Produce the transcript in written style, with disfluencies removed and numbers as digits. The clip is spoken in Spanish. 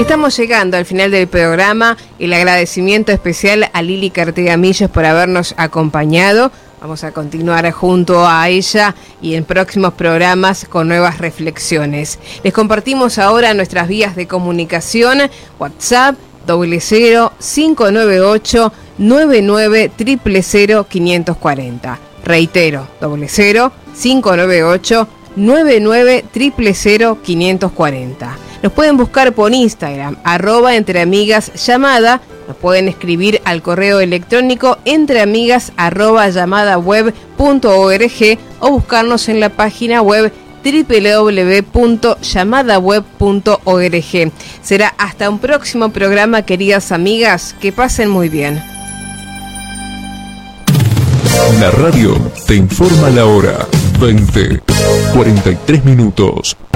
Estamos llegando al final del programa. El agradecimiento especial a Lili Cartega Millos por habernos acompañado. Vamos a continuar junto a ella y en próximos programas con nuevas reflexiones. Les compartimos ahora nuestras vías de comunicación. WhatsApp 00598 99 000 540. Reitero, 00598 99 000 540. Nos pueden buscar por Instagram, @entreamigasllamada. Nos pueden escribir al correo electrónico entreamigas@llamadaweb.org o buscarnos en la página web www.llamadaweb.org. Será hasta un próximo programa, queridas amigas. Que pasen muy bien. La radio te informa la hora. 20:43.